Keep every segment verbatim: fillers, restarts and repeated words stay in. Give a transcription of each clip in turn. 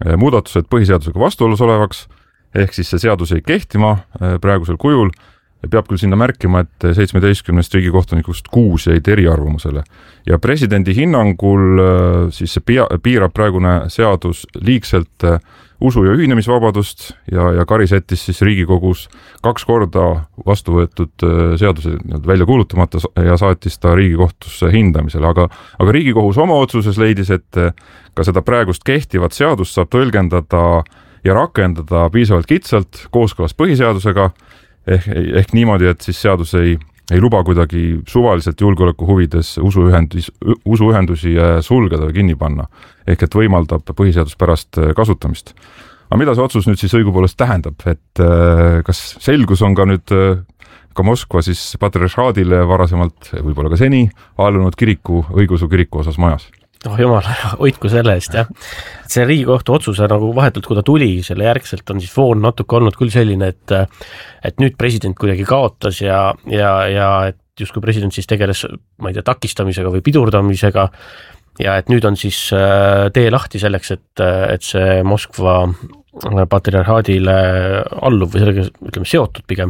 muudatused põhiseadusega vastuolus olevaks, ehk siis see seadus ei kehtima praegusel kujul. Peab küll sinna märkima, et seitsmeteistkümnest riigikohtunikust kuus jäid eriarvamusele. Ja presidendi hinnangul siis see piirab praegune seadus liigselt usu- ja ühinemisvabadust ja, ja Kari sättis siis Riigikogus kaks korda vastu võetud seaduse välja kuulutamata ja saatis ta Riigikohtusse hindamisele. Aga, aga Riigikohus oma otsuses leidis, et ka seda praegust kehtivat seadust saab tõlgendada ja rakendada piisavalt kitsalt kooskõlas põhiseadusega, Ehk, ehk niimoodi, et siis seadus ei, ei luba kuidagi suvaliselt julgeoleku huvides usuühendus, usuühendusi sulgeda või kinni panna. Ehk et võimaldab põhiseaduspärast kasutamist. Aga mida see otsus nüüd siis õigupoolest tähendab? Et kas selgus on ka nüüd ka Moskva siis patriarhaadile varasemalt, võib-olla ka seni, allunud kiriku, õigeusu kiriku osas majas? Oh jumal, hoidku selle eest, jah. See Riigikohtu otsuse nagu vahetult, kui ta tuli, selle järgselt on siis foon natuke olnud küll selline, et, et nüüd president kuidagi kaotas ja, ja, ja et justkui president siis tegeles, ma ei tea, takistamisega või pidurdamisega ja et nüüd on siis tee lahti selleks, et, et see Moskva patriarhaadile alluv või sellega, ütleme, seotud pigem,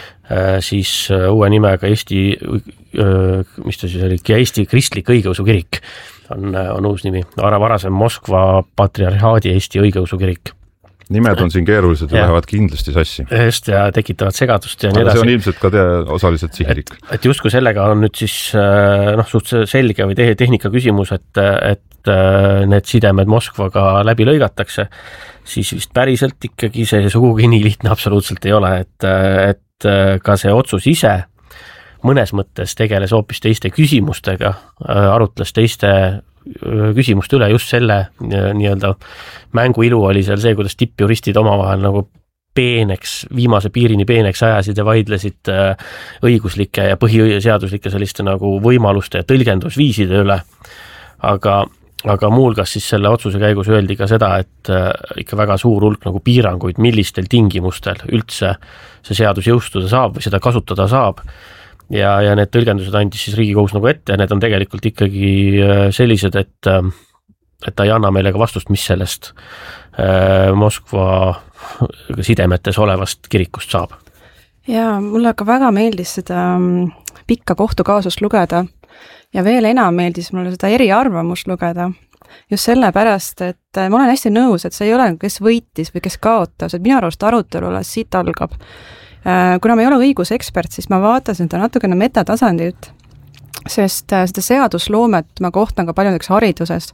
siis uue nimega Eesti, mis ta siis oli, Eesti Kristlik Õigeusu Kirik on, on uus nimi, varasem Moskva patriarhaadi Eesti õigeusu kirik. Nimed on siin keerulised ja, ja lähevad kindlasti sassi. Just ja tekitavad segadust ja nii edasi. See on ilmselt ka te osaliselt sihirik. Et, et justkui sellega on nüüd siis noh, suht selge või tehnika küsimus, et, et need sidemed Moskvaga läbi lõigatakse, siis vist päriselt ikkagi see sugugi nii lihtne absoluutselt ei ole, et, et ka see otsus ise mõnes mõttes tegeles hoopis teiste küsimustega, arutles teiste küsimuste üle, just selle nii-öelda mängu ilu oli seal see, kuidas tippjuristid omavahel nagu peeneks, viimase piirini peeneks ajasid ja vaidlesid õiguslike ja põhiseaduslike selliste nagu võimaluste ja tõlgendusviiside üle. Aga, aga muulgas siis selle otsuse käigus öeldi ka seda, et ikka väga suur hulk nagu piiranguid, millistel tingimustel üldse see seadus jõustuda saab või seda kasutada saab. Ja, ja need tõlgendused andis siis Riigikohus nagu ette ja need on tegelikult ikkagi sellised, et, et ta ei anna meile ka vastust, mis sellest Moskva sidemetes olevast kirikust saab. Ja mulle ka väga meeldis seda pikka kohtukaasust lugeda ja veel enam meeldis mulle seda eriarvamust lugeda. Just sellepärast, et ma olen hästi nõus, et see ei ole, kes võitis või kes kaotas, et minu arust arutelu alles siit algab. Kuna ma ei ole õigusekspert, siis ma vaatasin seda natukene metatasandit, sest seda seadusloomet ma kohtan ka paljudeks hariduses.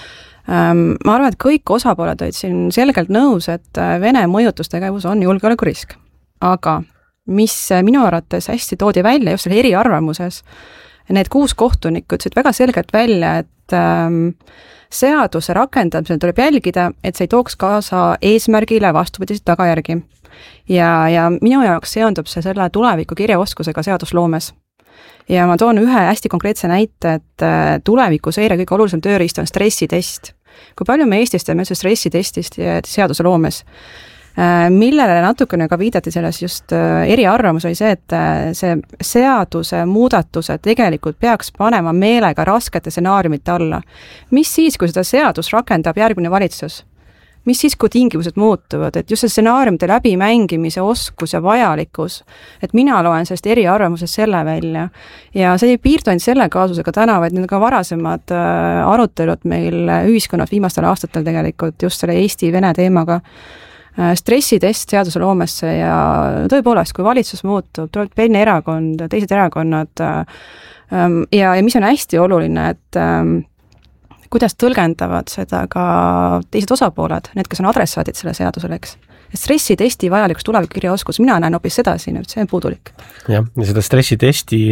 Ma arvan, et kõik osapooled olid siin selgelt nõus, et Vene mõjutustegevus on julgeolekurisk. Aga mis minu arvates hästi toodi välja just selle eriarvamuses, need kuus kohtunikku ütlesid väga selgelt välja, et seaduse rakendamisel tuleb jälgida, et see ei tooks kaasa eesmärgile vastupidiseid tagajärgi. Ja, ja minu jaoks seondub see selle tuleviku kirjaoskusega seadusloomes. Ja ma toon ühe hästi konkreetse näite, et tuleviku seire kõige olulisem tööriist on stressitest. Kui palju me Eestis teeme stressitestist seaduse loomes, millele natukene ka viidati selles just eriarvamus oli see, et see seaduse muudatuse tegelikult peaks panema meelega raskete stsenaariumite alla. Mis siis, kui seda seadus rakendab järgmine valitsus? Mis siis, kui tingimused muutuvad, et just see stsenaariumite läbimängimise oskus ja vajalikkus, et mina loen sellest eriarvamusest selle välja. Ja see ei piirdu ainult selle kaasusega täna, vaid need ka varasemad arutelud meil ühiskonnas viimastel aastatel tegelikult just selle Eesti-Vene teemaga. Stressitest seaduse loomesse ja tõepoolest, kui valitsus muutub, tuleb teine erakond, teised erakonnad ja, ja mis on hästi oluline, et kuidas tõlgendavad seda ka teised osapooled, need, kes on adressaadid selle seadusele, eks. Stressitesti vajalikuks tulevikukirjaoskus, mina näen hoopis seda siin, et see on puudulik. Jah, ja seda stressitesti,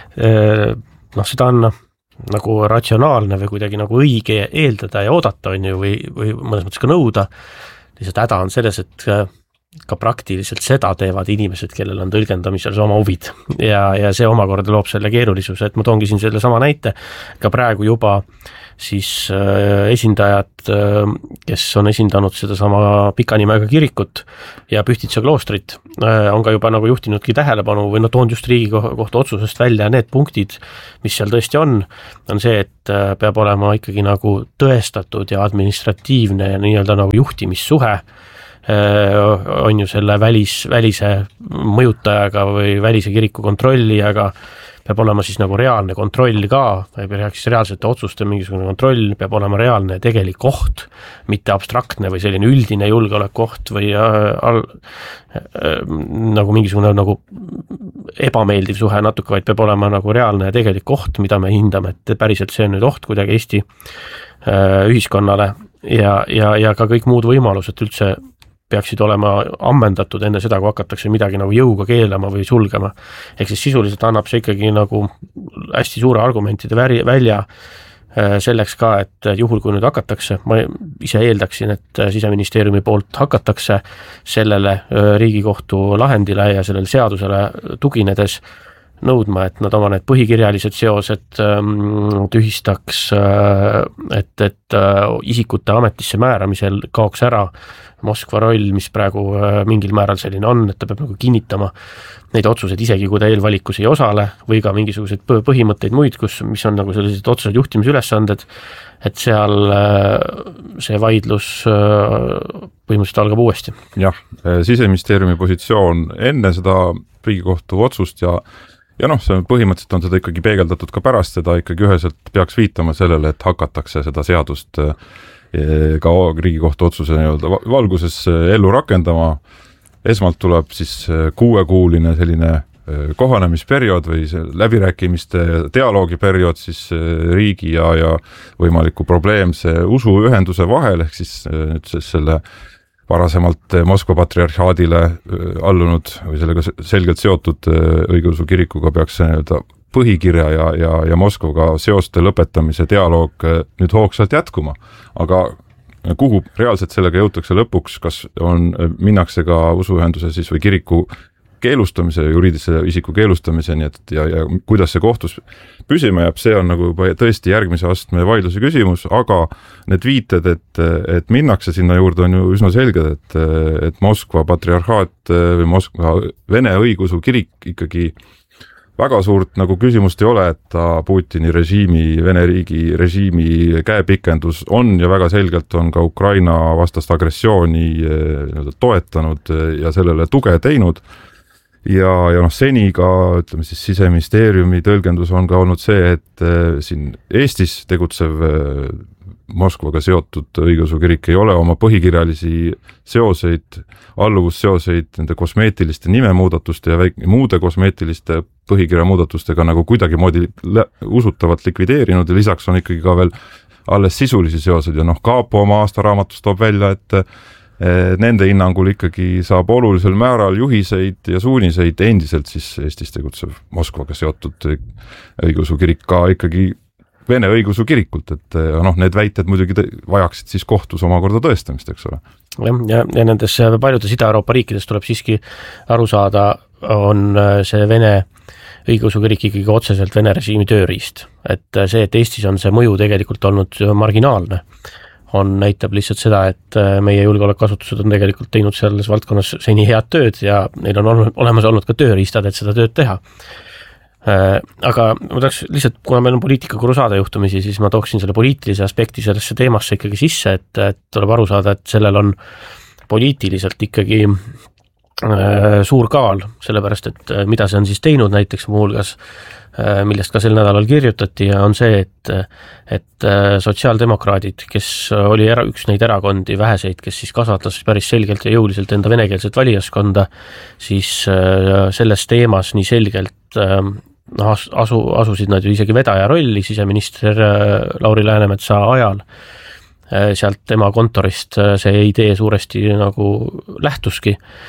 noh, seda on nagu ratsionaalne või kuidagi nagu õige eeldada ja oodata on ju, või, või mõnes mõttes ka nõuda. Lihtsalt häda on selles, et ka praktiliselt seda teevad inimesed, kellel on tõlgendamisel oma huvid ja, ja see omakorda loob selle keerulisuse, et ma toongi siin selle sama näite, ka praegu juba siis äh, esindajad, äh, kes on esindanud seda sama pika nimega kirikut ja Pühtitsa kloostrit, äh, on ka juba nagu juhtinudki tähelepanu või no toonud just Riigikohtu otsusest välja need punktid, mis seal tõesti on, on see, et äh, peab olema ikkagi nagu tõestatud ja administratiivne ja nii-öelda nagu juhtimissuhe, on ju selle välis, välise mõjutajaga või välise kiriku kontrollijaga, peab olema siis nagu reaalne kontroll ka, ei peaks reaalsete otsuste mingisugune kontroll, peab olema reaalne tegelik oht, mitte abstraktne või selline üldine julgeolekuoht või all, nagu mingisugune nagu ebameeldiv suhe natuke, vaid peab olema nagu reaalne ja tegelik oht, mida me hindame, et päriselt see on nüüd oht kuidagi Eesti ühiskonnale ja, ja, ja ka kõik muud võimalused üldse peaksid olema ammendatud enne seda, kui hakatakse midagi nagu jõuga keelama või sulgema. Ehk siis sisuliselt annab see ikkagi nagu hästi suure argumentide välja selleks ka, et juhul kui nüüd hakatakse, ma ise eeldaksin, et Siseministeeriumi poolt hakatakse sellele Riigikohtu lahendile ja sellele seadusele tuginedes nõudma, et nad oma need põhikirjalised seosed tühistaks, et, et isikute ametisse määramisel kaoks ära Moskva roll, mis praegu mingil määral selline on, et ta peab nagu kinnitama neid otsuseid, isegi kui ta eelvalikus ei osale, või ka mingisuguseid põhimõtteid muid, kus, mis on nagu sellised otsused juhtimisülesanded, et seal see vaidlus põhimõtteliselt algab uuesti. Jah, Siseministeeriumi positsioon enne seda Riigikohtu otsust ja Ja noh, see põhimõtteliselt on seda ikkagi peegeldatud ka pärast seda, ikkagi üheselt peaks viitama sellele, et hakatakse seda seadust ka Riigikohtu otsuse nii-öelda valguses ellu rakendama. Esmalt tuleb siis kuuekuuline selline kohanemisperiood või see läbirääkimiste dialoogiperiood siis riigi ja, ja võimaliku probleemse usuühenduse vahel, ehk siis nüüd siis selle varasemalt Moskva patriarhaadile allunud või sellega selgelt seotud õigeusu kirikuga peaks nii-öelda põhikirja ja, ja, ja Moskvaga seoste lõpetamise dialoog nüüd hoogsalt jätkuma. Aga kuhu reaalselt sellega jõutakse lõpuks, kas on, minnakse ka usuühenduse siis või kiriku keelustamise, juriidilise isiku keelustamiseni, et ja, ja kuidas see kohtus püsima jääb, see on nagu juba tõesti järgmise astme vaidluse küsimus, aga need viited, et, et minnakse sinna juurde on ju üsna selged, et, et Moskva patriarhaat või Moskva Vene õigeusu kirik ikkagi väga suurt nagu küsimust ei ole, et ta Putini režiimi, Vene riigi režiimi käepikendus on ja väga selgelt on ka Ukraina vastast agressiooni toetanud ja sellele tuge teinud. Ja, ja noh, seni ka, ütleme siis Siseministeeriumi tõlgendus on ka olnud see, et siin Eestis tegutsev Moskvaga seotud õigeusu kirik ei ole oma põhikirjalisi seoseid, alluvusseoseid nende kosmeetiliste nimemuudatuste ja väik- muude kosmeetiliste põhikirja muudatustega nagu kuidagi moodi usutavalt likvideerinud ja lisaks on ikkagi ka veel alles sisulisi seoseid ja noh, Kaapo oma aastaraamatus toob välja, et nende hinnangul ikkagi saab olulisel määral juhiseid ja suuniseid endiselt siis Eestis tegutsev Moskvaga seotud õigeusu kirik ka ikkagi Vene õigeusu kirikult, et noh, need väited muidugi vajaksid siis kohtus omakorda tõestamist, eks ole. Ja, ja, ja nendes paljudes Ida-Euroopa riikides tuleb siiski aru saada, on see Vene õigeusu kirik ikkagi otseselt Vene režiimi tööriist. Et see, et Eestis on see mõju tegelikult olnud marginaalne, on näitab lihtsalt seda, et meie julgeolekuasutused on tegelikult teinud selles valdkonnas seni head tööd ja neil on olnud, olemas olnud ka tööriistad, et seda tööd teha. Aga ma tahaks lihtsalt, kuna meil on poliitika kuru saada juhtumisi, siis ma tooksin selle poliitilise aspekti sellesse teemasse ikkagi sisse, et, et tuleb aru saada, et sellel on poliitiliselt ikkagi suur kaal, sellepärast, et mida see on siis teinud näiteks muuhulgas, millest ka sel nädalal kirjutati ja on see, et, et sotsiaaldemokraadid, kes oli era, üks neid erakondi väheseid, kes siis kasvatas päris selgelt ja jõuliselt enda venekeelset valijaskonda, siis selles teemas nii selgelt asu, asusid nad ju isegi vedaja rolli siseminister Lauri Läänemetsa ajal. Sealt tema kontorist see idee suuresti nagu lähtuski.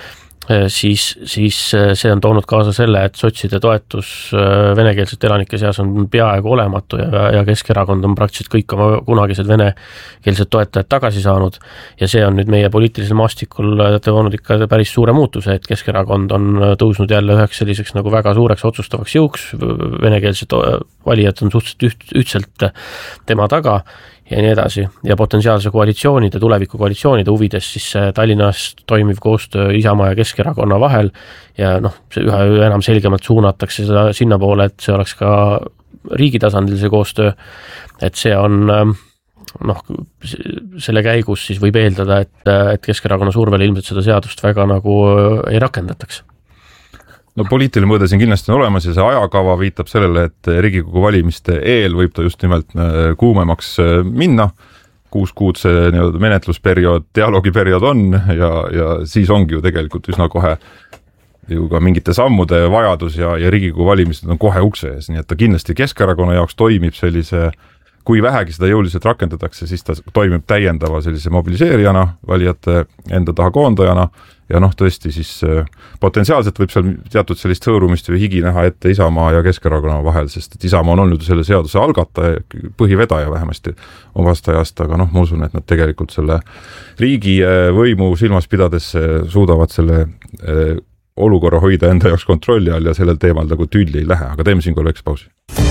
siis, siis see on toonud kaasa selle, et sotside toetus venekeelsete elanike seas on peaaegu olematu ja, ja Keskerakond on praktiliselt kõik oma kunagised venekeelsed toetajad tagasi saanud ja see on nüüd meie poliitilisel maastikul toonud ikka päris suure muutuse, et Keskerakond on tõusnud jälle üheks selliseks nagu väga suureks otsustavaks jõuks, venekeelsed valijad on suhteliselt üht, ühtselt tema taga ja nii edasi ja potentsiaalse koalitsioonide, tuleviku koalitsioonide huvides siis Tallinnas toimiv koostöö Isamaa ja Keskerakonna vahel ja noh, see üha enam selgemalt suunatakse seda sinna poole, et see oleks ka riigi tasandil see koostöö, et see on noh, selle käigus siis võib eeldada, et, et Keskerakonna survel ilmselt seda seadust väga nagu ei rakendataks. No poliitiline mõõde siin kindlasti on olemas ja see ajakava viitab sellele, et Riigikogu valimiste eel võib ta just nimelt kuumemaks minna. Kuus kuud see nii-öelda menetlusperiood, dialoogiperiood on ja, ja siis ongi ju tegelikult üsna kohe ju ka mingite sammude vajadus ja, ja Riigikogu valimised on kohe ukse ees, nii et ta kindlasti Keskerakonna jaoks toimib sellise, kui vähegi seda jõuliselt rakendatakse, siis ta toimib täiendava sellise mobiliseerijana, valijate enda taha koondajana ja noh, tõesti siis potentsiaalselt võib seal teatud sellist hõõrumist või higi näha ette Isamaa ja Keskerakonna vahel, sest et Isamaa on olnud selle seaduse algataja, põhivedaja vähemasti omast ajast, aga noh, ma usun, et nad tegelikult selle riigi võimu silmas pidades suudavad selle olukorra hoida enda jaoks kontrolli all ja sellel teemal nagu tülli ei lähe, aga teeme siinkohal väikse pausi.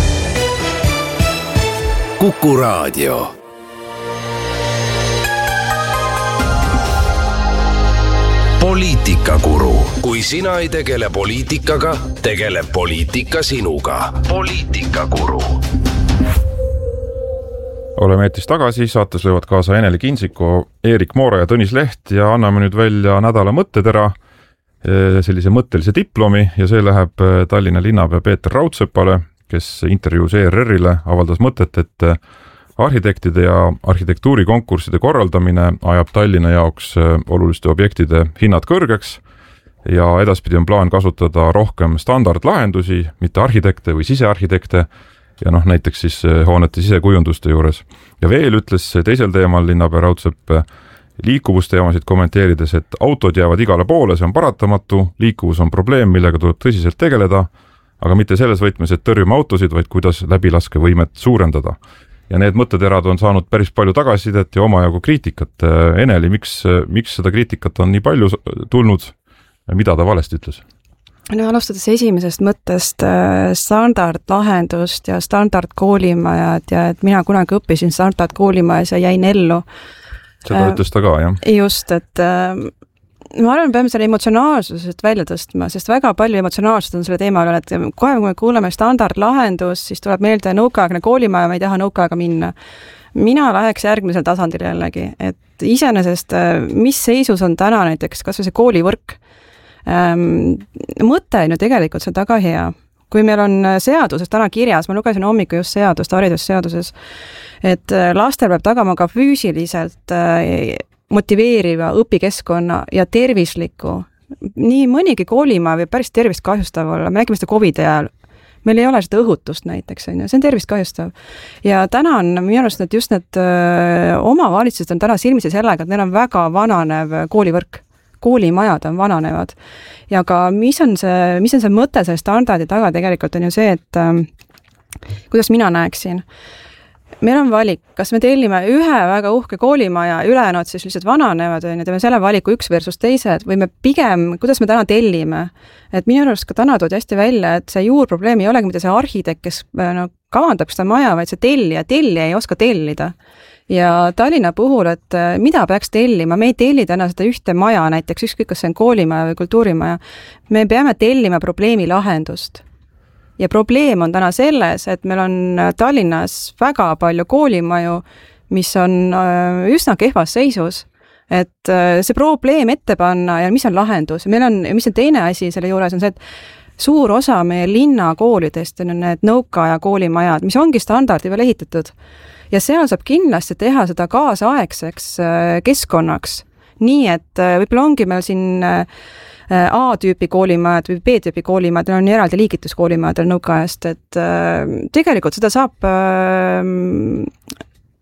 Kuku Raadio. Poliitikakuru. Kui sina ei tegele poliitikaga, tegeleb poliitika sinuga. Poliitikakuru. Oleme eetis tagasi, saates löövad kaasa Eneli Kinsiko, Eerik Moora ja Tõnis Leht ja anname nüüd välja nädala mõttetera, sellise mõttelise diplomi ja see läheb Tallinna linnapea Peeter Raudsepale, kes intervjuus E R R-ile avaldas mõtet, et arhitektide ja arhitektuurikonkursside korraldamine ajab Tallinna jaoks oluliste objektide hinnad kõrgeks ja edaspidi on plaan kasutada rohkem standardlahendusi, mitte arhitekte või sisearhitekte ja noh, näiteks siis hoonete sisekujunduste juures. Ja veel ütles teisel teemal linnapea Raudsepp liikuvusteemasid kommenteerides, et autod jäävad igale poole, see on paratamatu, liikuvus on probleem, millega tuleb tõsiselt tegeleda, aga mitte selles võtmes, et tõrjume autosid, vaid kuidas läbilaskevõimet suurendada. Ja need mõtteterad on saanud päris palju tagasisidet ja omajagu kriitikat. Eneli, miks, miks seda kriitikat on nii palju tulnud? Mida ta valesti ütles? No alustades esimesest mõttest standardlahendust ja standardkoolimajad ja et mina kunagi õppisin standardkoolimajas ja jäin ellu. Seda ütles ta ka, jah? Just, et ma arvan, peame selle emotsionaalsusest välja tõstma, sest väga palju emotsionaalsust on selle teema üle, et kohe, kui me kuuleme standardlahendus, siis tuleb meelde nõukaaegne koolimaja, ma ei taha nõukaaega minna. Mina läheks järgmisel tasandil jällegi, et iseenesest, mis seisus on täna näiteks, kas või see koolivõrk, mõte on ju tegelikult see on taga hea. Kui meil on seaduses täna kirjas, ma lugesin hommiku just seadust, haridusseaduses, et lastel peab tagama ka füüsiliselt motiveeriva õpikeskkonna ja tervisliku. Nii mõnigi koolimaja võib päris tervist kahjustav olla. Me nägime seda COVID ajal. Meil ei ole seda õhutust näiteks, see on tervist kahjustav. Ja täna on minu arust, et just need omavalitsused on täna silmisi sellega, et neil on väga vananev koolivõrk. Koolimajad on vananevad. Ja ka mis on see, mis on see mõte selle standardi taga tegelikult on ju see, et kuidas mina näeksin. Meil on valik, kas me tellime ühe väga uhke koolimaja, ülejäänud siis lihtsalt vananevad ja teeme selle valiku üks versus teised või me pigem, kuidas me täna tellime. Et minu arust ka täna toodi hästi välja, et see juurprobleem ei olegi mitte see arhitekt, kes no, kavandab seda maja, vaid see tellija, tellija ei oska tellida. Ja Tallinna puhul, et mida peaks tellima, me ei telli täna seda ühte maja, näiteks ükskõik, kas see on koolimaja või kultuurimaja, me peame tellima probleemi lahendust. Ja probleem on täna selles, et meil on Tallinnas väga palju koolimaju, mis on üsna kehvas seisus, et see probleem ette panna ja mis on lahendus. Meil on, mis on teine asi selle juures on see, et suur osa meie linnakoolidest on need nõukaaja koolimajad, mis ongi standardi veel ehitatud. Ja seal saab kindlasti teha seda kaasaegseks keskkonnaks. Nii, et võib-olla ongi meil siin A-tüüpi koolimajad või B-tüüpi koolimajad, on eraldi liigituskoolimajadel nõukaajast, et tegelikult seda saab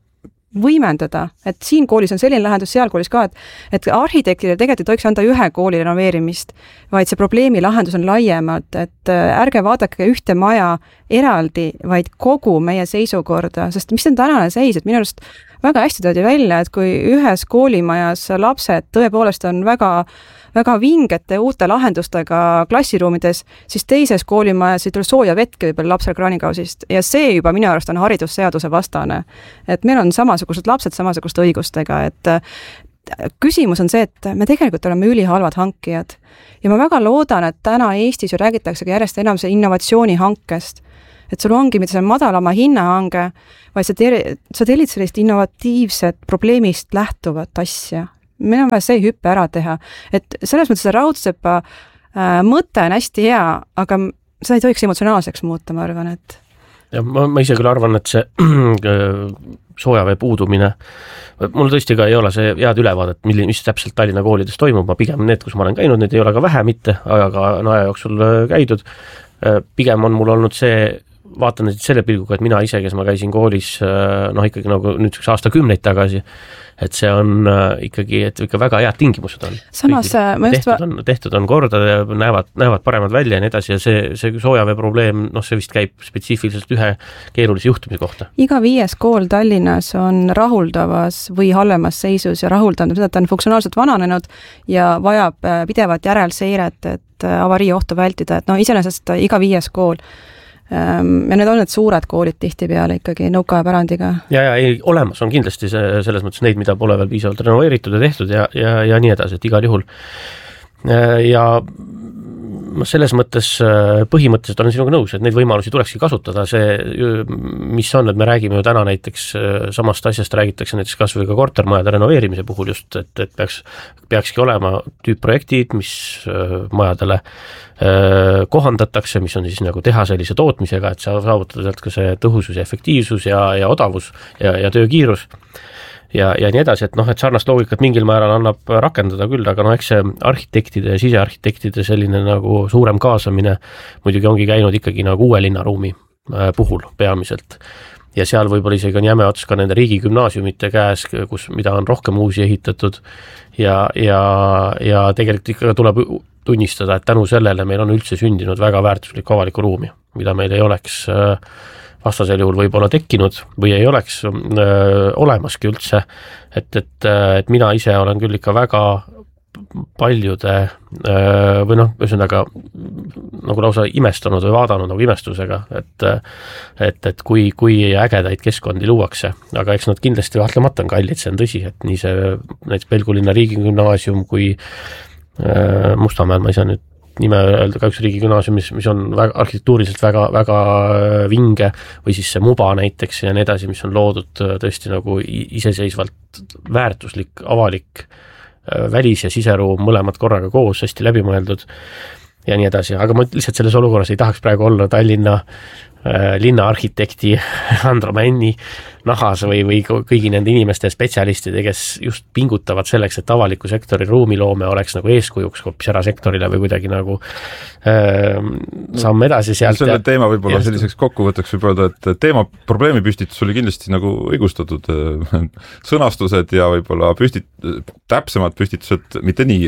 võimendada, et siin koolis on selline lahendus, seal koolis ka, et, et arhitektidele tegelikult ei tohiks anda ühe kooli renoveerimist, vaid see probleemi lahendus on laiemalt, et ärge vaadake ühte maja eraldi, vaid kogu meie seisukorda, sest mis on tänane seis, et minu arust väga hästi toodi välja, et kui ühes koolimajas lapsed tõepoolest on väga väga vingete uute lahendustega klassiruumides, siis teises koolimajas ei tule sooja vetki võib-olla lapsel kraanikausist ja see juba minu arust on haridusseaduse vastane. Et meil on samasugused lapsed samasuguste õigustega, et küsimus on see, et me tegelikult oleme ülihalvad hankijad ja ma väga loodan, et täna Eestis ju räägitakse järjest enam see innovatsioonihankest, et sul ongi mitte see madalama hinnahange, vaid sa, te- sa tellid sellist innovatiivset probleemist lähtuvat asja. Meil on vaja see hüppe ära teha, et selles mõttes see raudsepa äh, mõte on hästi hea, aga seda ei tohiks emotsionaalseks muuta, ma arvan, et ja ma, ma ise küll arvan, et see soojavee puudumine, mul tõesti ka ei ole see head ülevaadet, milline, mis täpselt Tallinna koolides toimub, ma pigem need, kus ma olen käinud, need ei ole ka vähe mitte, aga on aja jooksul käidud. Pigem on mul olnud see, vaatan nüüd selle pilguga, et mina ise, kes ma käisin koolis, noh ikkagi nagu nüüd aastakümneid tagasi, et see on ikkagi, et ikka väga head tingimused on. Samas, ma just tehtud on, tehtud on korda ja näevad, näevad paremad välja ja nii edasi ja see, see soojavee probleem, noh see vist käib spetsiifiliselt ühe keerulise juhtumise kohta. Iga viies kool Tallinnas on rahuldavas või halvemas seisus ja rahuldanud seda, et ta on funktsionaalselt vananenud ja vajab pidevat järelseiret, et avarii ohtu vältida, et no iseenesest iga viies kool ja need on need suured koolid tihti peale ikkagi nõuka ja pärandiga. Ja, ja ei, olemas on kindlasti see, selles mõttes neid, mida pole veel piisavalt renoveeritud ja tehtud ja, ja, ja nii edasi, et igal juhul. Ja selles mõttes põhimõtteliselt olen sinuga nõus, et neid võimalusi tulekski kasutada, see, mis on, et me räägime ju täna näiteks samast asjast räägitakse näiteks kas või ka kortermajade renoveerimise puhul just, et, et peaks, peakski olema tüüpprojektid, mis majadele kohandatakse, mis on siis nagu teha sellise tootmisega, et sa saavutada sealt ka see tõhusus ja efektiivsus ja, ja odavus ja, ja töökiirus. Ja, ja nii edasi, et noh, et sarnast loogikat mingil määral annab rakendada küll, aga noh, eks see arhitektide ja sisearhitektide selline nagu suurem kaasamine muidugi ongi käinud ikkagi nagu uue linnaruumi puhul peamiselt. Ja seal võib-olla isegi on jäme ots ka nende riigigümnaasiumite käes, kus, mida on rohkem uusi ehitatud ja, ja, ja tegelikult ikka tuleb tunnistada, et tänu sellele meil on üldse sündinud väga väärtuslik avaliku ruumi, mida meil ei oleks vastasel juhul võib olla tekkinud või ei oleks öö, olemaski üldse, et, et, et mina ise olen küll ikka väga paljude öö, või noh, ühesõnaga nagu lausa imestanud või vaadanud nagu imestusega, et, et, et kui, kui ägedaid keskkondi luuakse, aga eks nad kindlasti vahtlemata on kallid, see on tõsi, et nii see näiteks Pelgulinna riigigümnaasium kui öö, Mustamäel, ma ei saa nüüd nime öelda ka üks riigigümnaasium, mis, mis on väga, arhitektuuriliselt väga, väga vinge või siis see Muba näiteks ja nii edasi, mis on loodud tõesti nagu iseseisvalt väärtuslik, avalik välis- ja siseruum mõlemad korraga koos, hästi läbimõeldud ja nii edasi, aga ma lihtsalt selles olukorras ei tahaks praegu olla Tallinna linnaarhitekti Andro Männi nahas või, või kõigi nende inimeste ja spetsialistide, kes just pingutavad selleks, et avaliku sektori ruumiloome oleks nagu eeskujuks hoopis erasektorile või kuidagi nagu äh, samm edasi sealt. Selle ja, teema võib-olla ja, selliseks kokkuvõtteks võib öelda, et teema probleemipüstitus oli kindlasti nagu õigustatud sõnastused ja võib-olla püstit, täpsemad püstitused mitte nii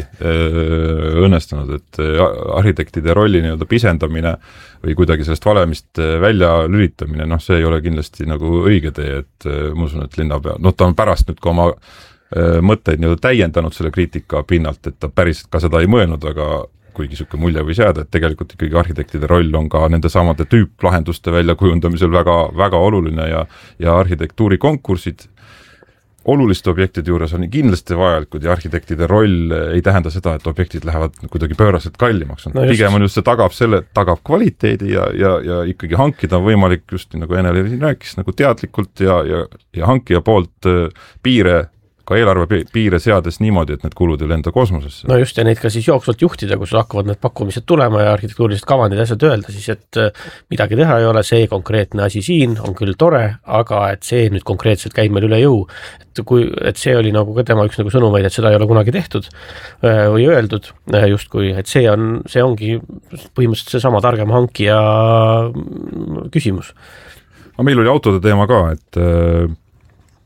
öö, õnnestunud, et arhitektide rolli nii-öelda pisendamine või kuidagi sellest valemist välja lülitamine, noh see ei ole kindlasti nagu õige tee, et ma usun, et linnapea, noh ta on pärast nüüd ka oma mõtteid nii-öelda täiendanud selle kriitika pinnalt, et ta päriselt ka seda ei mõelnud, aga kuigi niisugune mulje võis jääda, et tegelikult ikkagi arhitektide roll on ka nende samade tüüplahenduste väljakujundamisel väga, väga oluline ja, ja arhitektuurikonkursid oluliste objektide juures on kindlasti vajalikud ja arhitektide roll ei tähenda seda, et objektid lähevad kuidagi pööraselt kallimaks. No pigem on just see tagab selle, tagab kvaliteedi ja, ja, ja ikkagi hankida on võimalik just nagu Eneli siin rääkis, nagu teadlikult ja, ja, ja hankija poolt piire ka eelarve piire seades niimoodi, et need kulud ei lenda kosmosesse. No just, ja neid ka siis jooksvalt juhtida, kus hakkavad need pakkumised tulema ja arhitektuurilised kavandid asjad öelda siis, et midagi teha ei ole, see konkreetne asi siin on küll tore, aga et see nüüd konkreetselt käib meil üle jõu. Et, kui, et see oli nagu ka tema üks nagu sõnumeid, et seda ei ole kunagi tehtud või öeldud justkui, et see, on, see ongi põhimõtteliselt see sama targem hankija küsimus. No meil oli autode teema ka, et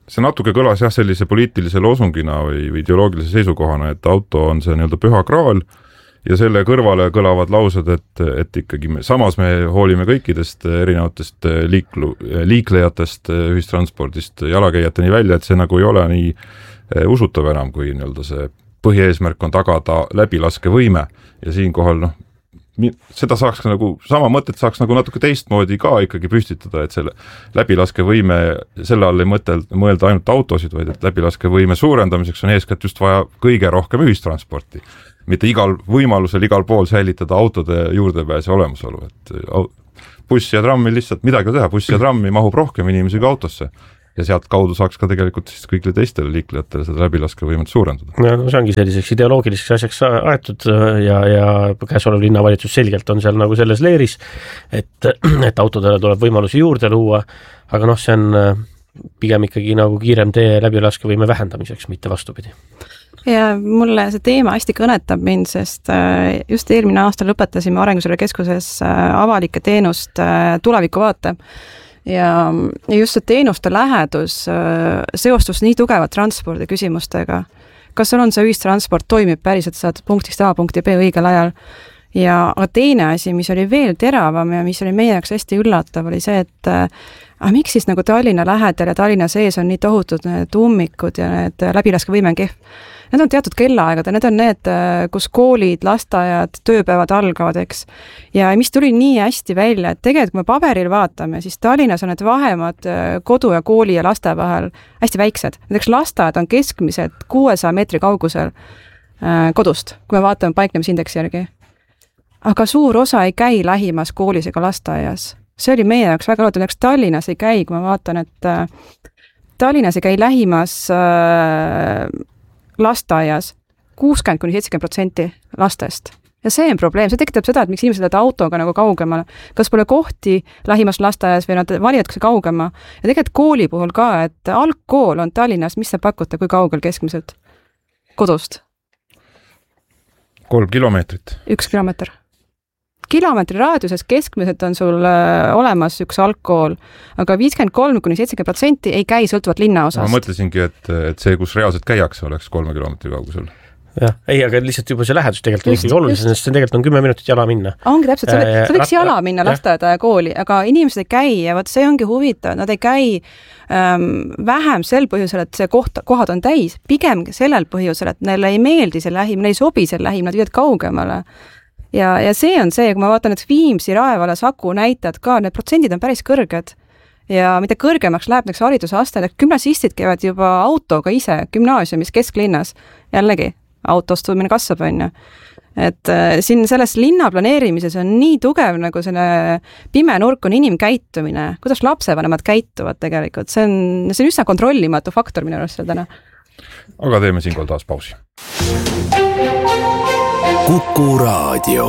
see natuke kõlas jah sellise poliitilise loosungina või, või ideoloogilise seisukohana, et auto on see nii-öelda püha kraal ja selle kõrvale kõlavad laused, et, et ikkagi me, samas me hoolime kõikidest erinevatest liiklu, liiklejatest, ühistranspordist, jalakäijateni välja, et see nagu ei ole nii usutav enam, kui nii-öelda see põhieesmärk on tagada läbilaskevõime ja siinkohal noh, seda saaks nagu, sama mõtet saaks nagu natuke teistmoodi ka ikkagi püstitada, et selle läbilaskevõime, selle all ei mõtel, mõelda ainult autosid, vaid et läbilaskevõime suurendamiseks on eeskätt just vaja kõige rohkem ühistransporti. Mitte igal võimalusel, igal pool säilitada autode juurdepääse olemasolu, et buss ja trammi lihtsalt midagi teha, buss ja trammi mahub rohkem inimesi kui autosse. Ja sealt kaudu saaks ka tegelikult siis kõigile teistele liiklejatele seda läbilaskevõimet suurendada. No see ongi selliseks ideoloogiliseks asjaks aetud ja, ja käesolev linnavalitsus selgelt on seal nagu selles leeris, et, et autodele tuleb võimalusi juurde luua, aga noh, see on pigem ikkagi nagu kiirem tee läbilaskevõime vähendamiseks, mitte vastupidi. Ja mulle see teema hästi kõnetab mind, sest just eelmine aasta lõpetasime Arenguseire Keskuses avalike teenust tuleviku vaate. Ja just see teenuste lähedus seostus nii tugevat transpordi küsimustega. Kas seal on see ühistransport toimib päriselt, saad punktist A punkti B õigel ajal. Ja aga teine asi, mis oli veel teravam ja mis oli meie jaoks hästi üllatav, oli see, et aga miks siis nagu Tallinna lähedal ja Tallinna sees on nii tohutud need ummikud ja need läbilaskevõime on kehv. Need on teatud kellaaegad ja need on need, kus koolid, lasteajad, tööpäevad algavad, eks. Ja mis tuli nii hästi välja, et tegelikult kui me paberil vaatame, siis Tallinnas on need vahemad kodu ja kooli ja laste vahel hästi väiksed. Näiteks lasteajad on keskmised kuuesaja meetri kaugusel kodust, kui me vaatame paiknemisindeksi järgi. Aga suur osa ei käi lähimas koolis ega lasteaias. See oli meie jaoks väga loodud, näiteks Tallinnas ei käi, kui ma vaatan, et Tallinnas ei käi lähimas lasteaias kuuskümmend kuni seitsekümmend protsenti lastest. Ja see on probleem, see tekitab seda, et miks inimesed lähevad autoga nagu kaugemale. Kas pole kohti lähimas lasteaias või nad valivad kas kaugema. Ja tegelikult kooli puhul ka, et algkool on Tallinnas, mis sa pakute, kui kaugel keskmiselt kodust? Kolm kilomeetrit. Üks kilomeeter. Kilomeetri raadiuses keskmiselt on sul olemas üks algkool, aga viiskümmend kolm kuni seitsekümmend protsenti ei käi sõltuvat linna osast. Ma mõtlesingi, et, et see, kus reaalselt käiakse, oleks kolme kilomeetri kaugusel. Jah, ei, aga lihtsalt juba see lähedus tegelikult on ikkagi oluline, sest see tegelikult on kümme minutit jala minna. Ongi täpselt, sa võiks jala minna lasteaeda ja kooli, aga inimesed ei käi ja võt see ongi huvitav, nad ei käi ähm, vähem sel põhjusel, et see koht, kohad on täis, pigem sellel põhjusel, et neile ei meeldi see lähim, neile ei sobi see lähim, nad viivad kaugemale. Ja, ja see on see, kui ma vaatan, et Viimsi, Raevala, Saku näitad ka, need protsendid on päris kõrged. Ja mida kõrgemaks läheb näiteks haridusaste, et gümnasistid käivad juba autoga ise gümnaasiumis kesklinnas. Jällegi, autostumine kasvab, on ju. Et äh, siin selles linna planeerimises on nii tugev nagu selle pime nurk on inimkäitumine, kuidas lapsevanemad käituvad tegelikult. See on, see on üsna kontrollimatu faktor minu arust seal täna. Aga teeme siinkohal taas pausi. Kuku Raadio.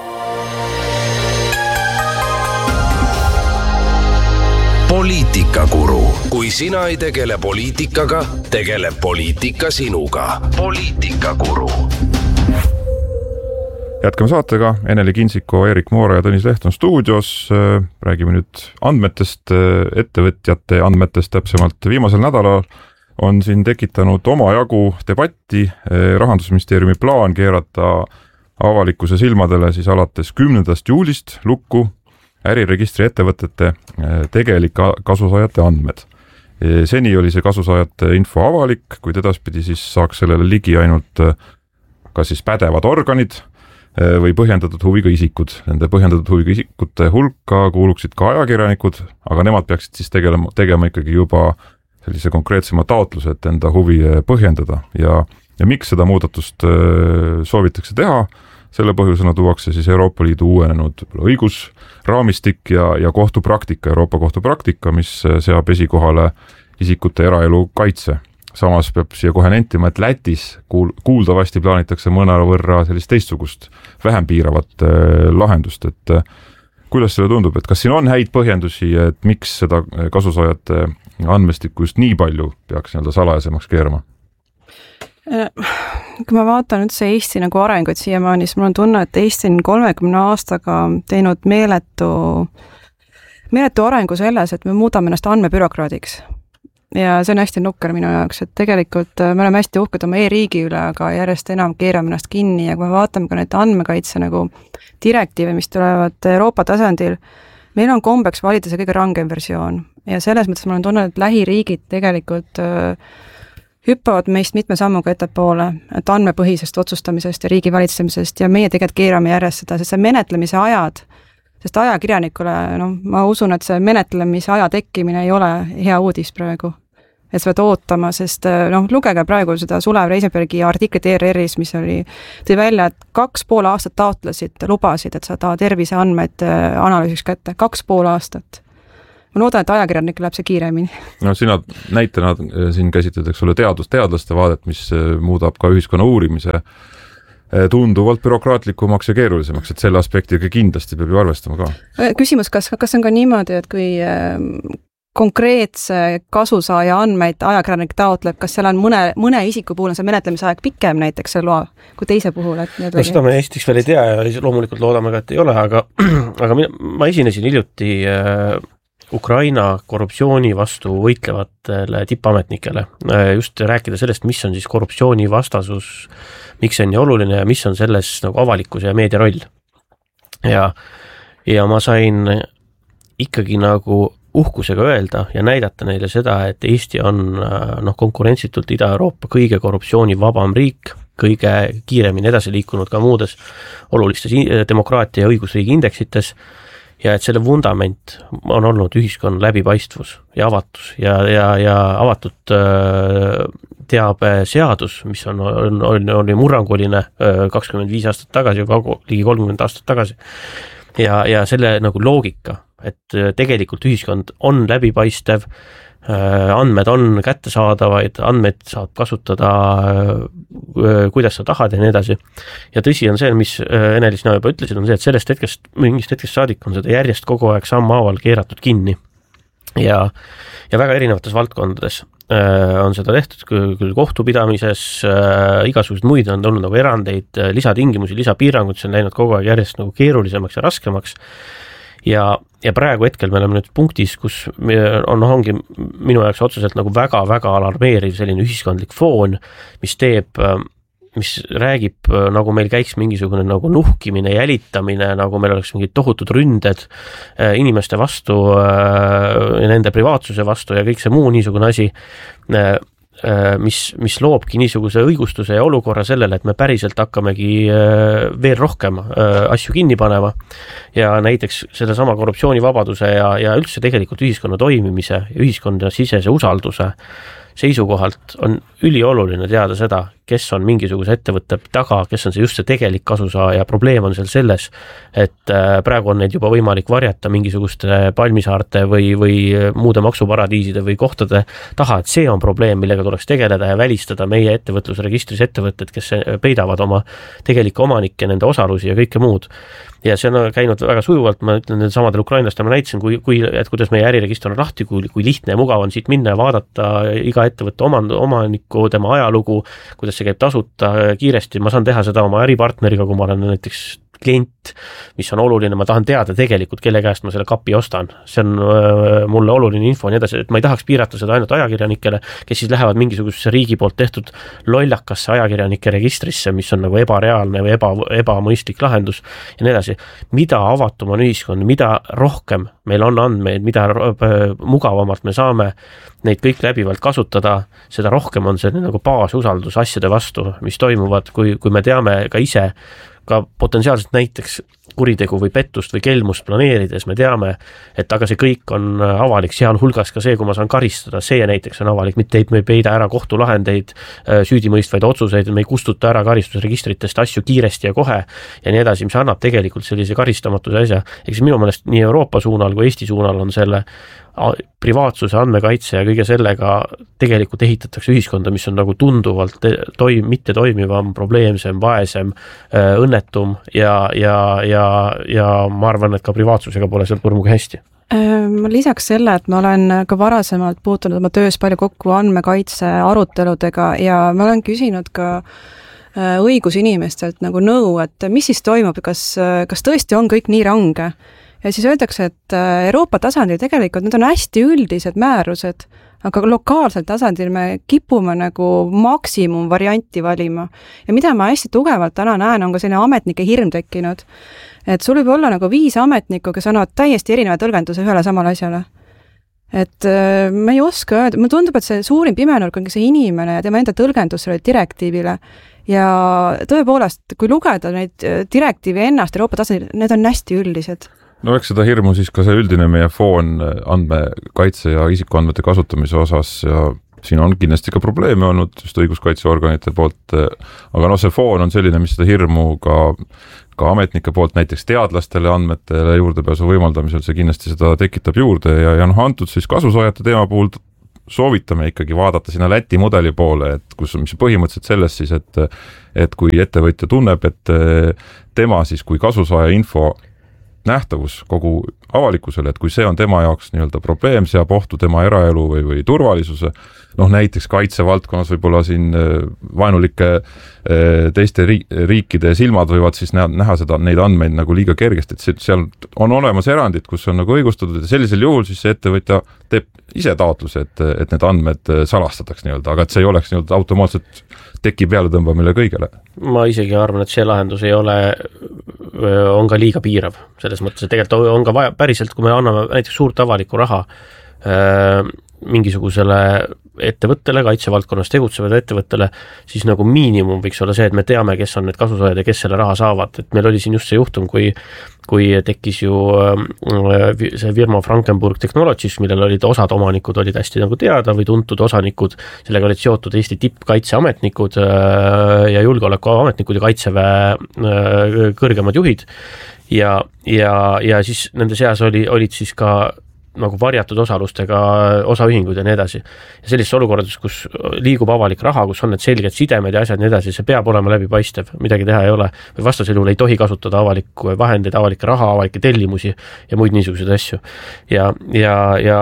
Poliitikakuru. Kui sina ei tegele poliitikaga, tegeleb poliitika sinuga. Poliitikakuru. Jätkame saatega. Eneli Kinsiko, Erik Moore ja Tõnis Leht on stuudios. Räägime nüüd andmetest, ettevõtjate andmetest täpsemalt. Viimasel nädalal on siin tekitanud omajagu debatti Rahandusministeeriumi plaan keerata avalikkuse silmadele siis alates kümnendast juulist lukku äriregistri ettevõtete tegelik kasusaajate andmed. Seni oli see kasusaajate info avalik, kuid edaspidi siis saaks sellele ligi ainult kas siis pädevad organid või põhjendatud huviga isikud. Nende põhjendatud huviga isikute hulka kuuluksid ka ajakirjanikud, aga nemad peaksid siis tegelema, tegema ikkagi juba sellise konkreetsema taotluse, et enda huvi põhjendada. Ja, ja miks seda muudatust soovitakse teha? Selle põhjusena tuuakse siis Euroopa Liidu uuenenud õigusraamistik ja, ja kohtupraktika, Euroopa kohtupraktika, mis seab esikohale isikute eraelu kaitse. Samas peab siia kohe nentima, et Lätis kuul, kuuldavasti plaanitakse mõnara võrra sellist teistsugust vähem piiravat lahendust, et kuidas selle tundub, et kas siin on häid põhjendusi, et miks seda kasusaajate andmestikku just nii palju peaks nii-öelda salajasemaks keerama? Kui ma vaatan üldse Eesti nagu arenguid siiamaani, siis mul on tunne, et Eesti on kolmekümne aastaga teinud meeletu, meeletu arengu selles, et me muudame ennast andmebürokraadiks. ja see on hästi nukker minu jaoks, et tegelikult me oleme hästi uhked oma e-riigi üle, aga järjest enam keerame ennast kinni ja kui me vaatame ka need andmekaitse nagu direktiive, mis tulevad Euroopa tasandil, meil on kombeks valida see kõige rangem versioon ja selles mõttes ma olen tundnud, et lähiriigid tegelikult hüppavad meist mitme sammuga ettepoole, et andmepõhisest otsustamisest ja riigi valitsemisest ja meie tegelikult keerame järjest seda, sest see menetlemise ajad, sest ajakirjanikule, noh, ma usun, et see menetlemise aja tekkimine ei ole hea uudis praegu. Et sa pead ootama, sest noh, lugege praegu seda Sulev Reisenbergi artiklit E R R-is, mis oli, tõi välja, et kaks pool aastat taotlesid, lubasid, et saada terviseandmeid analüüsiks kätte, kaks pool aastat. Ma loodan, et ajakirjanik läheb see kiiremini. No sina näitena siin käsitled, eks ole, teadus, teadlaste vaadet, mis muudab ka ühiskonna uurimise tunduvalt bürokraatlikumaks ja keerulisemaks, et selle aspektiga kindlasti peab ju arvestama ka. Küsimus, kas, kas on ka niimoodi, et kui konkreetse kasusaaja andmeid ajakirjanik taotleb, kas seal on mõne, mõne isiku puhul on see menetlemisaeg pikem näiteks selle loa kui teise puhul? Et no seda me Eestis veel ei tea ja loomulikult loodame ka, et ei ole, aga, aga ma esinesin hiljuti Ukraina korruptsiooni vastu võitlevatele tippametnikele. Just rääkida sellest, mis on siis korruptsiooni vastasus, miks see on nii oluline ja mis on selles nagu avalikkuse ja meedia roll. Ja, ja ma sain ikkagi nagu uhkusega öelda ja näidata neile seda, et Eesti on noh, konkurentsitult Ida-Euroopa kõige korruptsioonivabam riik, kõige kiiremini edasi liikunud ka muudes olulistes demokraatia ja õigusriigi indeksites, ja et selle vundament on olnud ühiskonna läbipaistvus ja avatus ja, ja, ja avatud teabeseadus, mis on, on, on, oli murranguline kakskümmend viis aastat tagasi, ligi kolmkümmend aastat tagasi. Ja, ja selle nagu loogika, et tegelikult ühiskond on läbipaistev, andmed on kättesaadavaid, andmed saab kasutada kuidas sa tahad ja nii edasi. Ja tõsi on see, mis Ene-Liis Nao juba ütlesid, on see, et sellest hetkest, mingist hetkest saadik on seda järjest kogu aeg sammhaaval keeratud kinni. Ja, ja väga erinevates valdkondades on seda tehtud, küll kohtupidamises, igasugused muid on tulnud nagu erandeid, lisatingimusi, lisapiirangud, see on läinud kogu aeg järjest nagu keerulisemaks ja raskemaks. Ja, ja praegu hetkel me oleme nüüd punktis, kus on, ongi minu jaoks otseselt nagu väga-väga alarmeeriv selline ühiskondlik foon, mis teeb, mis räägib, nagu meil käiks mingisugune nagu nuhkimine, jälitamine, nagu meil oleks mingid tohutud ründed inimeste vastu ja nende privaatsuse vastu ja kõik see muu niisugune asi, mis, mis loobki niisuguse õigustuse ja olukorra sellele, et me päriselt hakkamegi veel rohkem asju kinni panema ja näiteks selle sama korruptsioonivabaduse ja, ja üldse tegelikult ühiskonna toimimise, ühiskonna sisese usalduse seisukohalt on ülioluline teada seda, kes on mingisuguse ettevõtte taga, kes on see just see tegelik kasusaaja. Probleem on seal selles, et praegu on neid juba võimalik varjata mingisuguste Palmisaarte või, või muude maksuparadiiside või kohtade taha, et see on probleem, millega tuleks tegeleda ja välistada meie ettevõtlusregistris ettevõtted, kes peidavad oma tegelike omanikke, nende osalusi ja kõike muud. Ja see on käinud väga sujuvalt, ma ütlen need samadel ukrainlastel, ma näitasin, kui, kui, et kuidas meie äriregister on lahti, kui, kui lihtne ja mugav on siit minna ja vaadata iga ettevõtte omand, omanikku, tema ajalugu, kuidas see käib tasuta kiiresti, ma saan teha seda oma äripartneriga, kui ma olen näiteks klient, mis on oluline, ma tahan teada tegelikult, kelle käest ma selle kapi ostan. See on äh, mulle oluline info ja nii edasi, et ma ei tahaks piirata seda ainult ajakirjanikele, kes siis lähevad mingisugusesse riigi poolt tehtud lollakasse ajakirjanike registrisse, mis on nagu ebareaalne või eba, ebamõistlik lahendus ja nii edasi. Mida avatum on ühiskond, mida rohkem meil on andmeid, mida mugavamalt me saame neid kõik läbivalt kasutada, seda rohkem on see nagu baasusaldus asjade vastu, mis toimuvad, kui, kui me teame ka ise, ka potentsiaalselt näiteks kuritegu või pettust või kelmust planeerides me teame, et aga see kõik on avalik, sealhulgas ka see, kui ma saan karistada, see näiteks on avalik, mitte me ei peida ära kohtulahendeid, süüdimõistvaid otsuseid, me ei kustuta ära karistusregistritest asju kiiresti ja kohe ja nii edasi, mis annab tegelikult sellise karistamatuse asja. Eks minu meelest nii Euroopa suunal kui Eesti suunal on selle privaatsuse, andmekaitse ja kõige sellega tegelikult ehitatakse ühiskonda, mis on nagu tunduvalt toim, mitte toimivam, probleemsem, vaesem, õnnetum ja, ja, ja, ja ma arvan, et ka privaatsusega pole seal põrmuga hästi. Ma lisaks selle, et ma olen ka varasemalt puutunud oma töös palju kokku andmekaitse aruteludega ja ma olen küsinud ka õigusinimestelt nagu nõu, et mis siis toimub, kas, kas tõesti on kõik nii range? Ja siis öeldakse, et Euroopa tasandil tegelikult need on hästi üldised määrused, aga lokaalsel tasandil me kipume nagu maksimumvarianti valima. Ja mida ma hästi tugevalt täna näen, on ka selline ametnike hirm tekkinud. Et sul võib olla nagu viis ametnikku, kes annavad täiesti erineva tõlgenduse ühele samale asjale. Et me ei oska öelda, mulle tundub, et see suurim pimenurk ongi see inimene ja tema enda tõlgendus selle direktiivile. Ja tõepoolest, kui lugeda neid direktiivi ennast Euroopa tasandil, need on hästi üldised. No eks seda hirmu siis ka see üldine meie foon andmekaitse ja isikuandmete kasutamise osas ja siin on kindlasti ka probleeme olnud just õiguskaitseorganite poolt, aga no see foon on selline, mis seda hirmu ka, ka ametnike poolt näiteks teadlastele andmetele juurdepääsu võimaldamisel, see kindlasti seda tekitab juurde ja, ja noh, antud siis kasusaajate teema puhul soovitame ikkagi vaadata sinna Läti mudeli poole, et kus, mis põhimõtteliselt selles siis, et, et kui ettevõtja tunneb, et tema siis kui kasusaaja info nähtavus kogu avalikkusele, et kui see on tema jaoks nii-öelda probleem, seab ohtu tema eraelu või, või turvalisuse, noh näiteks kaitsevaldkonnas võib-olla siin vaenulike teiste riikide silmad võivad siis näha, näha seda, neid andmeid nagu liiga kergesti, et seal on olemas erandid, kus on nagu õigustatud ja sellisel juhul siis see ettevõtja teeb ise taotluse, et, et need andmed salastataks nii-öelda, aga et see ei oleks nii-öelda automaatselt teki peale tõmbamine kõigele. Ma isegi arvan, et see lahendus ei ole, on ka liiga piirav selles mõttes, et tegelikult on ka vaja päriselt, kui me anname näiteks suurt avalikku raha mingisugusele ettevõttele, kaitsevaldkonnas tegutsevale ettevõttele, siis nagu miinimum võiks olla see, et me teame, kes on need kasusaajad ja kes selle raha saavad, et meil oli siin just see juhtum, kui, kui tekkis ju see firma Frankenburg Technologies, millel olid osad omanikud olid hästi nagu teada või tuntud osanikud, sellega olid seotud Eesti tippkaitseametnikud ja julgeolekuametnikud ja kaitseväe kõrgemad juhid ja, ja, ja siis nende seas oli, olid siis ka nagu varjatud osalustega osaühingud ja nii edasi. Ja sellises olukorras, kus liigub avalik raha, kus on need selged sidemed ja asjad nii edasi, see peab olema läbipaistev, midagi teha ei ole. Või vastasel juhul ei tohi kasutada avalikku vahendeid, avalikke raha, avalikke tellimusi ja muid niisuguseid asju. Ja, ja, ja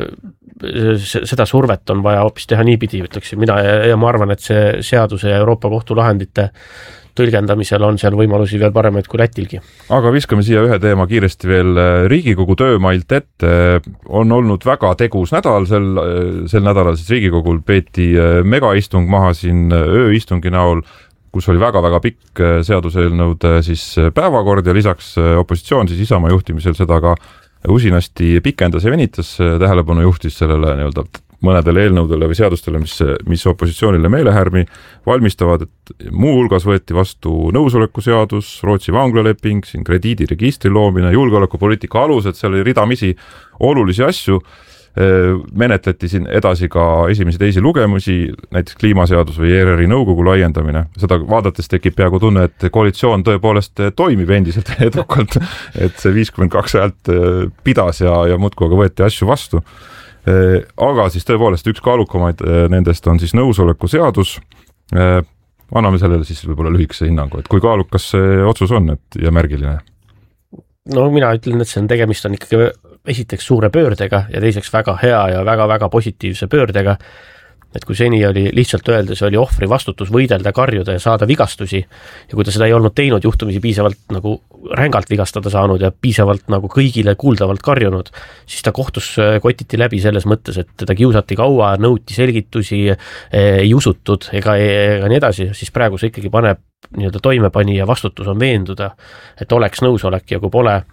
seda survet on vaja hoopis teha niipidi, ütleksin mina, ja ma arvan, et see seaduse ja Euroopa Kohtu lahendite tõlgendamisel on seal võimalusi veel paremaid kui Lätilgi. Aga viskame siia ühe teema kiiresti veel Riigikogu töömailt ette. On olnud väga tegus nädal, sel, sel nädalal siis Riigikogul peeti megaistung maha siin ööistungi näol, kus oli väga-väga pikk seaduseelnõude siis päevakord ja lisaks opositsioon siis Isamaa juhtimisel seda ka usinasti pikendas ja venitas, tähelepanu juhtis sellele nii-öelda mõnedele eelnõudele või seadustele, mis, mis opositsioonile meelehärmi valmistavad, et muu hulgas võeti vastu nõusoleku seadus, Rootsi vanglaleping, siin krediidiregistri loomine, julgeolekupoliitika alused, seal oli ridamisi olulisi asju, menetleti siin edasi ka esimesi teisi lugemusi, näiteks kliimaseadus või E R R-i nõukogu laiendamine. Seda vaadates tekib peaaegu tunne, et koalitsioon tõepoolest toimib endiselt edukalt, et see viiskümmend kaks häält pidas ja, ja muudkui aga võeti asju vastu. Aga siis tõepoolest üks kaalukamaid nendest on siis nõusoleku seadus. Anname sellele siis võib-olla lühikese hinnangu, et kui kaalukas see otsus on et, ja märgiline? No mina ütlen, et see on tegemist on ikkagi esiteks suure pöördega ja teiseks väga hea ja väga-väga positiivse pöördega. Et kui seni oli lihtsalt öeldes, oli ohvri vastutus võidelda, karjuda ja saada vigastusi ja kui ta seda ei olnud teinud, juhtumisi piisavalt nagu rängalt vigastada saanud ja piisavalt nagu kõigile kuuldavalt karjunud, siis ta kohtus kotiti läbi selles mõttes, et teda kiusati kaua, nõuti selgitusi, ei usutud ega, ega nii edasi, siis praegu see ikkagi paneb nii-öelda toimepani ja vastutus on veenduda, et oleks nõusolek ja kui pole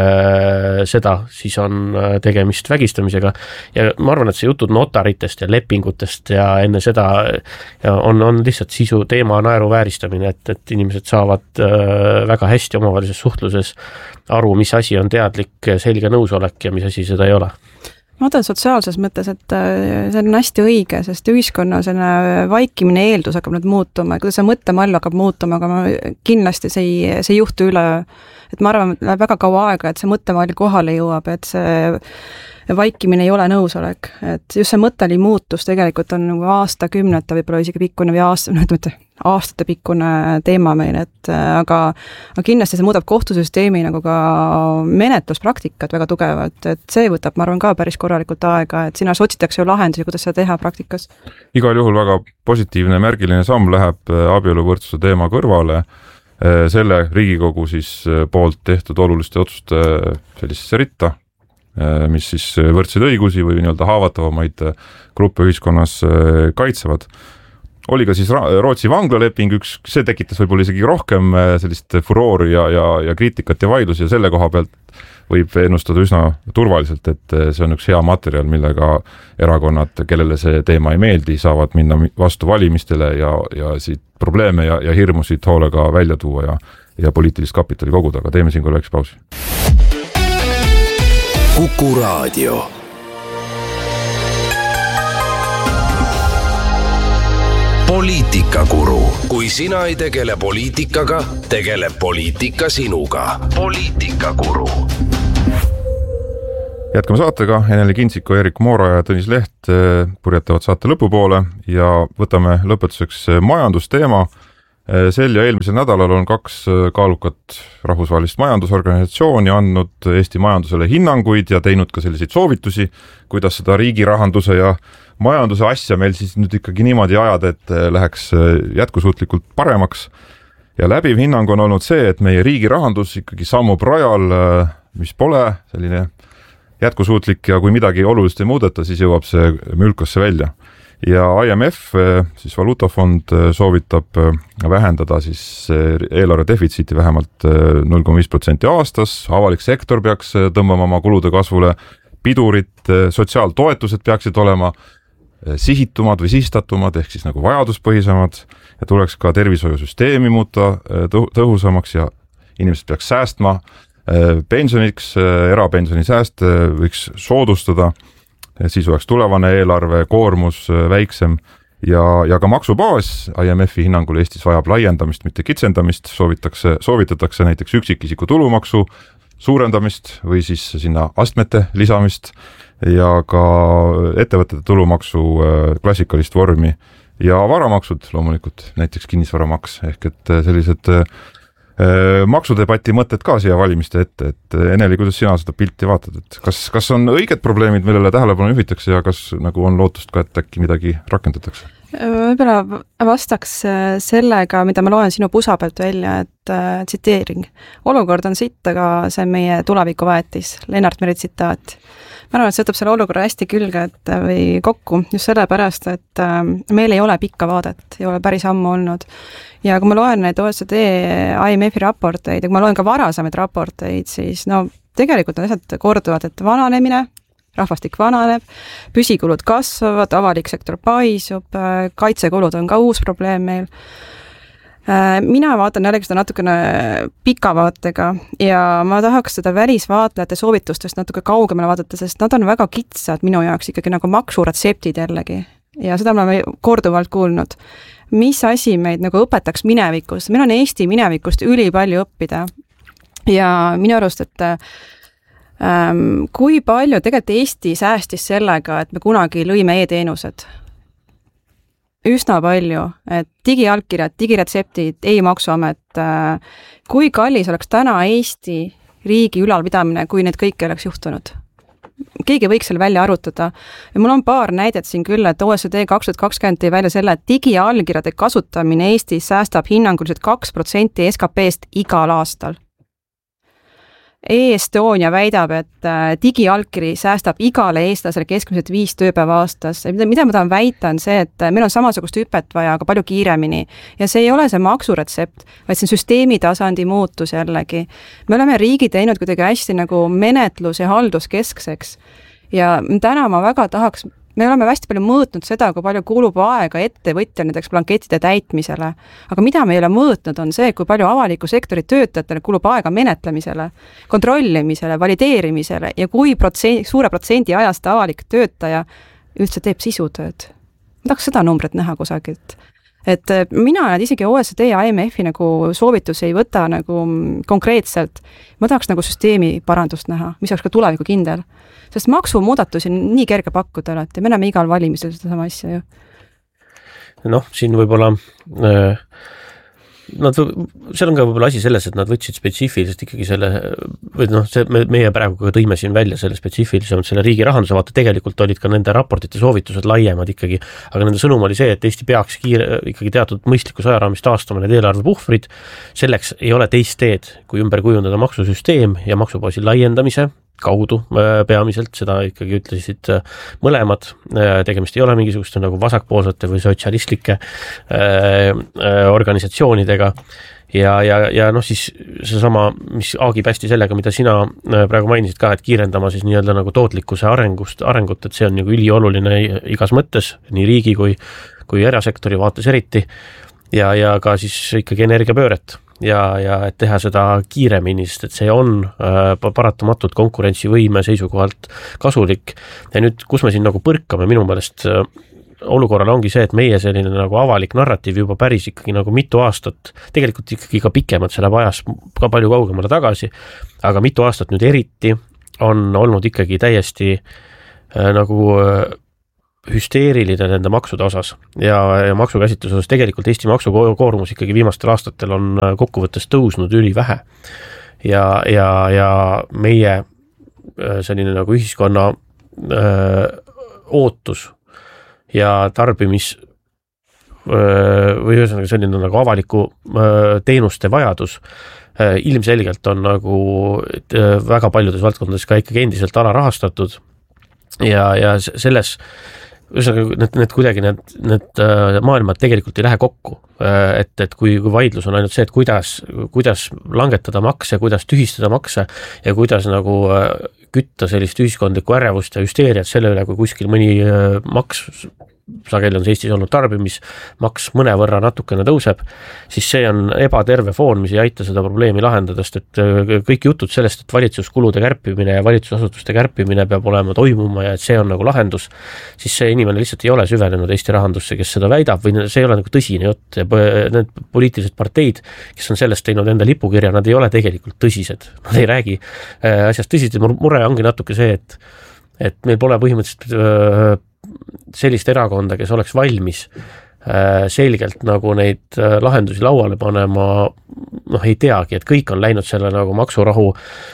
seda, siis on tegemist vägistamisega ja ma arvan, et see jutud notaritest ja lepingutest ja enne seda on, on lihtsalt sisu teema naeru vääristamine, et, et inimesed saavad väga hästi omavahelises suhtluses aru, mis asi on teadlik selge nõusolek ja mis asi seda ei ole. Ma mõtlen sotsiaalses mõttes, et see on hästi õige, sest ühiskonna vaikimine eeldus hakkab nüüd muutuma, kuidas see mõttemall hakkab muutuma, aga ma kindlasti see ei, see ei juhtu üle, et ma arvan, et läheb väga kaua aega, et see mõttemalli kohale jõuab, et see vaikimine ei ole nõusolek, et just see mõtteli muutus tegelikult on nagu aastakümnete võib-olla isegi pikkune või aasta, no ütleme, aastate pikkune teema meil, et aga, aga kindlasti see muudab kohtusüsteemi nagu ka menetluspraktikat väga tugevalt, et see võtab, ma arvan, ka päris korralikult aega, et sinna otsitakse ju lahendusi, kuidas seda teha praktikas. Igal juhul väga positiivne märgiline samm läheb abieluvõrdsuse teema kõrvale, selle Riigikogu siis poolt tehtud oluliste otsuste sellisesse ritta mis siis võrdseid õigusi või nii-öelda haavatavamaid gruppe ühiskonnas kaitsevad. Oli ka siis Rootsi vanglaleping, üks, see tekitas võib-olla isegi rohkem sellist furoori ja, ja, ja kriitikat ja vaidlusi ja selle koha pealt võib ennustada üsna turvaliselt, et see on üks hea materjal, millega erakonnad, kellele see teema ei meeldi, saavad minna vastu valimistele ja, ja siit probleeme ja, ja hirmusid hoolega välja tuua ja, ja poliitilist kapitali koguda, aga teeme siin kui väikse pausi. Kuku Raadio. Poliitikakuru. Kui sina ei tegele poliitikaga, tegeleb poliitika sinuga. Poliitikakuru. Jätkame saatega. Eneli Kintsiko, Erik Moora ja Tõnis Leht purjetavad saate lõpupoole ja võtame lõpetuseks majandusteema. Sel ja eelmisel nädalal on kaks kaalukat rahvusvahelist majandusorganisatsiooni andnud Eesti majandusele hinnanguid ja teinud ka selliseid soovitusi, kuidas seda riigi rahanduse ja majanduse asja meil siis nüüd ikkagi niimoodi ajada, et läheks jätkusuutlikult paremaks. Ja läbiv hinnang on olnud see, et meie riigi rahandus ikkagi sammub rajal, mis pole selline jätkusuutlik ja kui midagi olulist ei muudeta, siis jõuab see mülkasse välja. Ja I M F, siis valuutafond, soovitab vähendada siis eelarve defitsiiti vähemalt null koma viis protsenti aastas, avalik sektor peaks tõmbama oma kulude kasvule, pidurid, sotsiaaltoetused peaksid olema sihitumad või sihistatumad, ehk siis nagu vajaduspõhisemad ja tuleks ka tervishoiusüsteemi muuta tõhusamaks ja inimesed peaks säästma pensioniks, erapensioni sääst võiks soodustada, siis oleks tulevane eelarve koormus väiksem ja, ja ka maksubaas I M F-i hinnangul Eestis vajab laiendamist, mitte kitsendamist, soovitakse, soovitatakse näiteks üksikisiku tulumaksu suurendamist või siis sinna astmete lisamist ja ka ettevõtete tulumaksu klassikalist vormi ja varamaksud loomulikult, näiteks kinnisvaramaks, ehk et sellised maksudebati mõtted ka siia valimiste ette, et Eneli, kuidas sina seda pilti vaatad, et kas, kas on õiged probleemid, millele tähelepanu juhitakse ja kas nagu on lootust ka, et äkki midagi rakendatakse? Võib-olla vastaks sellega, mida ma loen sinu pusa pealt välja, et äh, tsiteering. Olukord on sitt, aga see on meie tuleviku väetis. Lennart Meri tsitaat. Ma arvan, et see võtab selle olukorra hästi külge et, või kokku, just sellepärast, et äh, meil ei ole pikka vaadet, ei ole päris ammu olnud. Ja kui ma loen neid O E C D I M F-i raporteid ja kui ma loen ka varasemaid raporteid, siis no tegelikult on asjad korduvad, et vananemine, rahvastik vananeb, püsikulud kasvavad, avalik sektor paisub, kaitsekulud on ka uus probleem meil. Mina vaatan jällegi seda natukene pika vaatega ja ma tahaks seda välisvaatlejate soovitustest natuke kaugemale vaadata, sest nad on väga kitsad minu jaoks ikkagi nagu maksuretseptid jällegi ja seda me oleme korduvalt kuulnud. Mis asi meid nagu õpetaks minevikust? Meil on Eesti minevikust üli palju õppida ja minu arust, et ähm, kui palju tegelikult Eesti säästis sellega, et me kunagi lõime e-teenused? Üsna palju, et digialkirjad, digiretseptid, e-maksuamet, äh, kui kallis oleks täna Eesti riigi ülalpidamine, kui need kõik oleks juhtunud? Keegi võiks selle välja arutada. Ja mul on paar näidet siin küll, et O E C D kaks tuhat kakskümmend tõi välja selle, et digiallkirjade kasutamine Eestis säästab hinnanguliselt kaks protsenti S K P-st igal aastal. E-Estonia väidab, et digiallkiri säästab igale eestlasele keskmiselt viis tööpäeva aastas. Mida ma tahan väita on see, et meil on samasugust hüpet vaja, aga palju kiiremini. Ja see ei ole see maksuretsept, vaid see on süsteemi tasandi muutus jällegi. Me oleme riigi teinud kuidagi hästi nagu menetlus- ja halduskeskseks. Ja täna ma väga tahaks, me oleme hästi palju mõõtnud seda, kui palju kulub aega ettevõtjal näiteks blanketide täitmisele. Aga mida me ei ole mõõtnud on see, kui palju avaliku sektori töötajatele kulub aega menetlemisele, kontrollimisele, valideerimisele ja kui protsent, suure protsendi ajast avalik töötaja üldse teeb sisutööd. Ma tahaks seda numbrit näha kusagilt. Et mina nad isegi O E C D ja I M F-i nagu soovitusi ei võta nagu konkreetselt. Ma tahaks nagu süsteemi parandust näha, mis oleks ka tuleviku kindel. Sest maksumuudatusi on nii kerge pakkuda alati, me näeme igal valimisel seda sama asja ju. Noh, siin võib-olla äh, nad, seal on ka võib-olla asi selles, et nad võtsid spetsiifiliselt ikkagi selle, või noh, see, me, meie praegu tõime siin välja selle spetsiifilisemalt selle riigi rahanduse vaata, tegelikult olid ka nende raportite soovitused laiemad ikkagi, aga nende sõnum oli see, et Eesti peaks kiire, ikkagi teatud mõistlikus ajaraamis taastama need eelarvepuhvrid, selleks ei ole teist teed, kui ümber kujundada maksusüsteem ja maksubaasi laiendamise kaudu peamiselt, seda ikkagi ütlesid mõlemad, tegemist ei ole mingisuguste nagu vasakpoolsete või sotsialistlike organisatsioonidega. Ja, ja, ja noh siis seesama, mis aagib hästi sellega, mida sina praegu mainisid ka, et kiirendama siis nii-öelda nagu tootlikkuse arengust, arengut, et see on nagu ülioluline igas mõttes, nii riigi kui, kui erasektori vaates eriti ja, ja ka siis ikkagi energiapööret ja, ja et teha seda kiiremini, sest et see on äh, paratamatult konkurentsivõime seisukohalt kasulik. Ja nüüd, kus me siin nagu põrkame minu meelest äh, olukorral ongi see, et meie selline nagu avalik narratiiv juba päris ikkagi nagu mitu aastat, tegelikult ikkagi ka pikemalt, see läheb ajas ka palju kaugemale tagasi, aga mitu aastat nüüd eriti on olnud ikkagi täiesti äh, nagu äh, hüsteeriline nende maksude osas ja, ja maksukäsitluse osas. Tegelikult Eesti maksukoormus ikkagi viimastel aastatel on kokkuvõttes tõusnud üli vähe ja, ja, ja meie äh, selline nagu ühiskonna öö, ootus ja tarbimis või ühesõnaga selline nagu avaliku teenuste vajadus ilmselgelt on nagu väga paljudes valdkondades ka ikkagi endiselt alarahastatud ja, ja selles ühesõnaga need, need kuidagi need, need maailmad tegelikult ei lähe kokku, et, et kui, kui vaidlus on ainult see, et kuidas, kuidas langetada makse, kuidas tühistada makse ja kuidas nagu kütta sellist ühiskondlikku ärevust ja hüsteeriat selle üle, kui kuskil mõni maks, sageli on see Eestis olnud tarbimismaks mõnevõrra natukene tõuseb, siis see on ebaterve foon, mis ei aita seda probleemi lahendada, sest et kõik jutud sellest, et valitsuskulude kärpimine ja valitsusasutuste kärpimine peab olema toimuma ja et see on nagu lahendus, siis see inimene lihtsalt ei ole süvenenud Eesti rahandusse, kes seda väidab või see ei ole nagu tõsine jutt ja need poliitilised parteid, kes on sellest teinud enda lipukirja, nad ei ole tegelikult tõsised, nad ei räägi asjast tõsiselt. Mure ongi natuke see, et, et meil pole põhimõtteliselt sellist erakonda, kes oleks valmis selgelt nagu neid lahendusi lauale panema, noh ei teagi, et kõik on läinud selle nagu maksurahu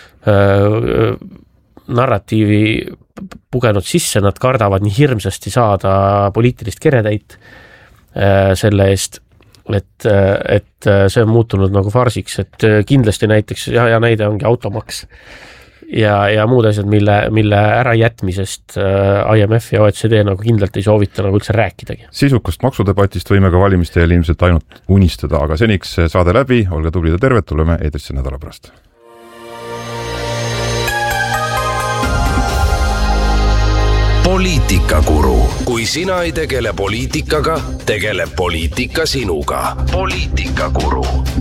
narratiivi pugenud sisse, nad kardavad nii hirmsasti saada poliitilist keretäit selle eest, et, et see on muutunud nagu farsiks, et kindlasti näiteks ja, ja näide ongi automaks ja, ja muud asjad, mille, mille ärajätmisest I M F ja O E C D nagu kindlalt ei soovita nagu üldse rääkidagi. Sisukast maksudebatist võime ka valimiste eel ilmselt ainult unistada, aga seniks saade läbi, olge tublid ja terved, tuleme eetrisse nädala pärast. Poliitikakuru. Kui sina ei tegele poliitikaga, tegeleb poliitika sinuga. Poliitikakuru.